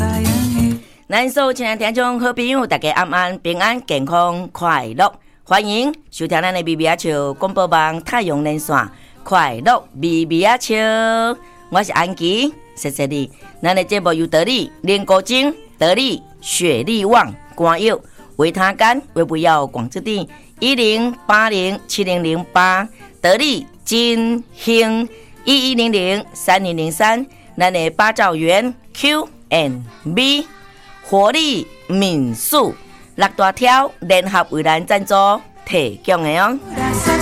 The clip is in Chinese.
咱所有亲爱的听众好朋友，大家晚安，平安健康快乐，欢迎收听咱的咪咪仔笑广播网太阳连线快乐咪咪仔笑，我是安琪，谢谢你。咱的节目由得力莲果精、得力雪力旺、肝药维他肝、维补药广之地10807008，得力金兴11003003，咱的八兆元 Q&B。活力民宿6大条联合为咱赞助提供的哦。